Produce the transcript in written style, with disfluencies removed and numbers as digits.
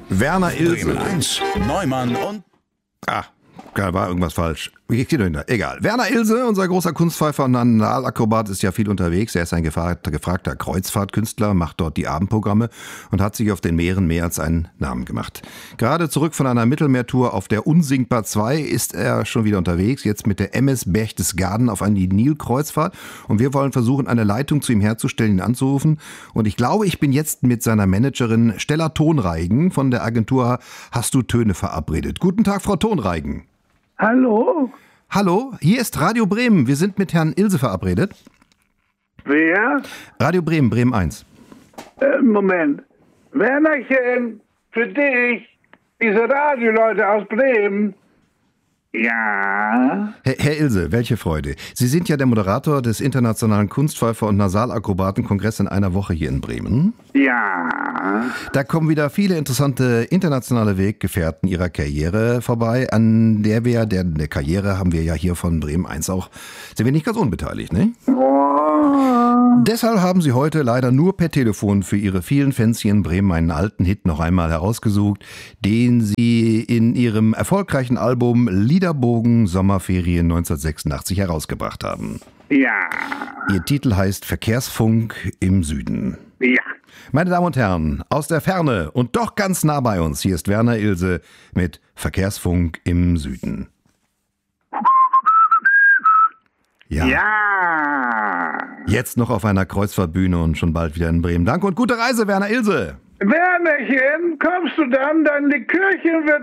Werner Ilse. Bremen 1, Neumann und... Da war irgendwas falsch. Egal. Werner Ilse, unser großer Kunstpfeifer und Analakrobat, ist ja viel unterwegs. Er ist ein gefragter Kreuzfahrtkünstler, macht dort die Abendprogramme und hat sich auf den Meeren mehr als einen Namen gemacht. Gerade zurück von einer Mittelmeertour auf der Unsinkbar 2 ist er schon wieder unterwegs, jetzt mit der MS Berchtesgaden auf eine Nilkreuzfahrt. Und wir wollen versuchen, eine Leitung zu ihm herzustellen, ihn anzurufen. Und ich glaube, ich bin jetzt mit seiner Managerin Stella Thonreigen von der Agentur Hast du Töne verabredet. Guten Tag, Frau Thonreigen. Hallo? Hallo, hier ist Radio Bremen. Wir sind mit Herrn Ilse verabredet. Wer? Radio Bremen, Bremen 1. Moment. Wernerchen, für dich, diese Radioleute aus Bremen. Ja? Herr Ilse, welche Freude. Sie sind ja der Moderator des Internationalen Kunstpfeifer- und Nasalakrobatenkongresses in einer Woche hier in Bremen. Ja. Da kommen wieder viele interessante internationale Weggefährten Ihrer Karriere vorbei. An der Karriere haben wir ja hier von Bremen 1 auch, sind wir nicht ganz unbeteiligt, ne? Deshalb haben Sie heute leider nur per Telefon für Ihre vielen Fans hier in Bremen einen alten Hit noch einmal herausgesucht, den Sie in Ihrem erfolgreichen Album Liederbogen Sommerferien 1986 herausgebracht haben. Ja. Ihr Titel heißt Verkehrsfunk im Süden. Ja. Meine Damen und Herren, aus der Ferne und doch ganz nah bei uns, hier ist Werner Ilse mit Verkehrsfunk im Süden. Ja. Ja. Jetzt noch auf einer Kreuzfahrtbühne und schon bald wieder in Bremen. Danke und gute Reise, Werner Ilse. Wernerchen, kommst du dann? Dein Likörchen wird